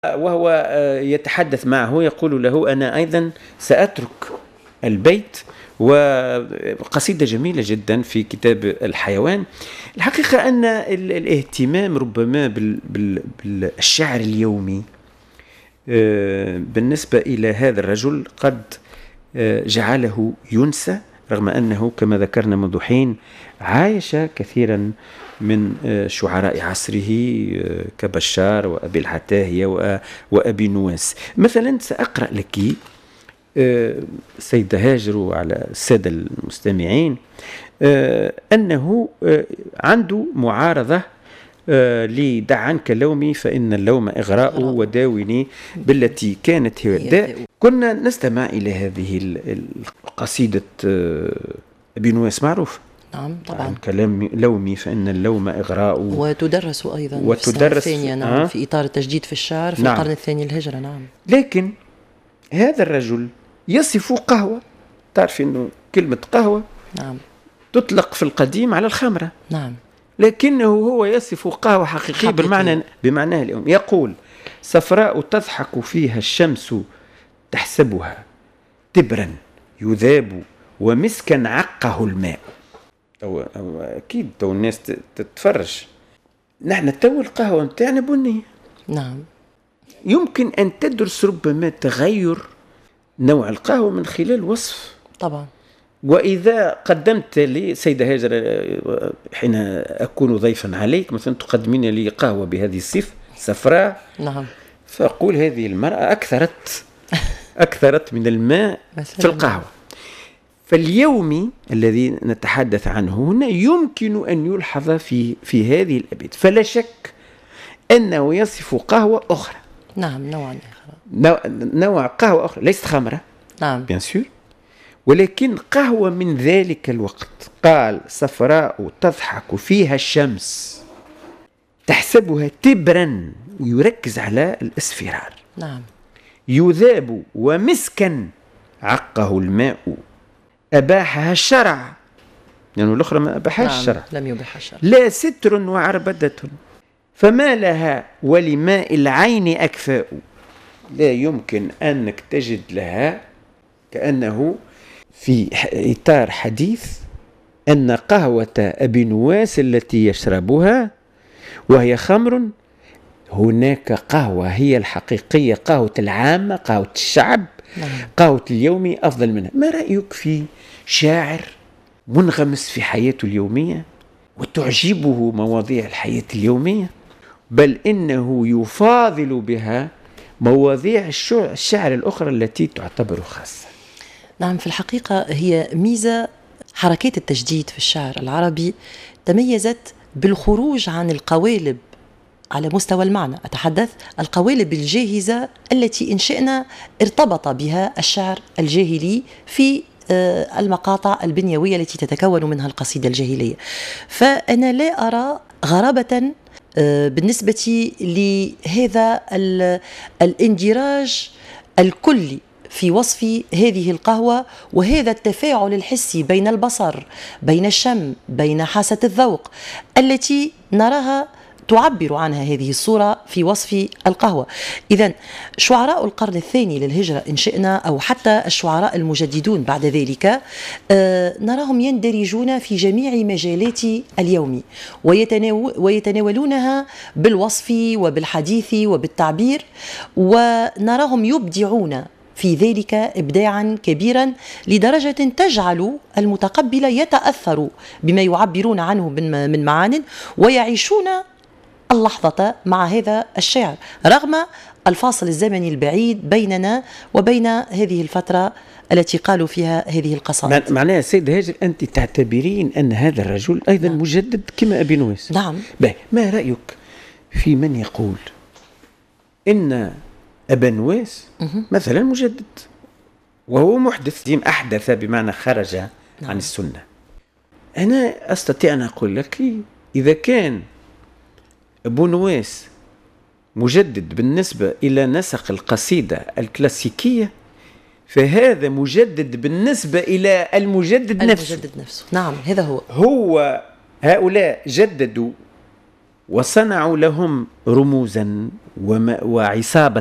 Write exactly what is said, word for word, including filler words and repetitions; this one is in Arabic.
وهو يتحدث معه يقول له أنا أيضا سأترك البيت. وقصيدة جميلة جدا في كتاب الحيوان. الحقيقة أن الاهتمام ربما بالشعر اليومي بالنسبة إلى هذا الرجل قد جعله ينسى، رغم أنه كما ذكرنا منذ حين عايش كثيرا من شعراء عصره كبشار وأبي العتاهية وأبي نواس. مثلا سأقرأ لك سيدة هاجر وعلى السادة المستمعين أنه عنده معارضة لدع عنك لومي فإن اللوم إغراء وداوني بالتي كانت هي الداء. كنا نستمع إلى هذه القصيدة أبي نواس معروف. نعم طبعا. كلام لومي فإن اللوم إغراء، وتدرس أيضا وتدرس في الثانية نعم. آه؟ في إطار التجديد في الشعر في نعم. القرن الثاني للهجرة. نعم. لكن هذا الرجل يصف قهوة. تعرف أنه كلمة قهوة نعم. تطلق في القديم على الخمرة. نعم. لكنه هو يصف قهوة حقيقية بالمعنى بمعناها اليوم. يقول صفراء تضحك فيها الشمس تحسبها تبرا يذاب ومسكا عقه الماء. أو أكيد تو الناس تتفرج. نحن تو القهوة متاعنا بنية. نعم. يمكن أن تدرس ربما تغير نوع القهوة من خلال وصف. طبعا. وإذا قدمت لي سيدة هاجر حين أكون ضيفا عليك مثلا تقدمين لي قهوة بهذه الصفة صفراء. نعم. فأقول هذه المرأة أكثرت أكثرت من الماء في القهوة. فاليومي الذي نتحدث عنه هنا يمكن أن يلحظ في في هذه الأبيات. فلا شك أنه يصف قهوة أخرى. نعم نوعا آخر. نوع, نوع قهوة أخرى ليست خمرة. نعم. بيان سور. ولكن قهوة من ذلك الوقت. قال صفراء تضحك فيها الشمس تحسبها تبرا، ويركز على الأصفرار. نعم. يذاب ومسكا عقه الماء أباحها الشرع، يعني الأخرى ما أباحها نعم. الشرع. لم يباح الشرع. لا ستر وعربدة فما لها ولماء العين أكفاء. لا يمكن أنك تجد لها كأنه في إطار حديث أن قهوة أبي نواس التي يشربها وهي خمر، هناك قهوة هي الحقيقية، قهوة العامة، قهوة الشعب. نعم. قهوة اليومي أفضل منها. ما رأيك في شاعر منغمس في حياته اليومية وتعجبه مواضيع الحياة اليومية، بل إنه يفاضل بها مواضيع الشعر الأخرى التي تعتبر خاصة؟ نعم. في الحقيقة هي ميزة حركات التجديد في الشعر العربي تميزت بالخروج عن القوالب على مستوى المعنى. أتحدث القوالب الجاهزة التي إن شئنا ارتبط بها الشعر الجاهلي في المقاطع البنيوية التي تتكون منها القصيدة الجاهلية. فأنا لا أرى غرابة بالنسبة لهذا الاندراج الكلي في وصف هذه القهوة وهذا التفاعل الحسي بين البصر، بين الشم، بين حاسة الذوق التي نراها تعبر عنها هذه الصورة في وصف القهوة. إذن شعراء القرن الثاني للهجرة إن شئنا أو حتى الشعراء المجددون بعد ذلك آه نراهم يندرجون في جميع مجالات اليوم ويتناولونها بالوصف وبالحديث وبالتعبير، ونراهم يبدعون في ذلك إبداعا كبيرا لدرجة تجعل المتقبل يتأثر بما يعبرون عنه من معان ويعيشون اللحظة مع هذا الشعر رغم الفاصل الزمني البعيد بيننا وبين هذه الفترة التي قالوا فيها هذه القصائد. معناها سيد هاجر أنت تعتبرين أن هذا الرجل أيضا نعم. مجدد كما أبي نواس. نعم. ما رأيك في من يقول إن أبا نواس مثلا مجدد وهو محدث، ديم أحدث بمعنى خرج نعم. عن السنة؟ أنا أستطيع أن أقول لك إذا كان أبو نواس مجدد بالنسبة إلى نسق القصيدة الكلاسيكية، فهذا مجدد بالنسبة إلى المجدد نفسه. المجدد نفسه. نعم هذا هو. هو هؤلاء جددوا وصنعوا لهم رموزا وعصابة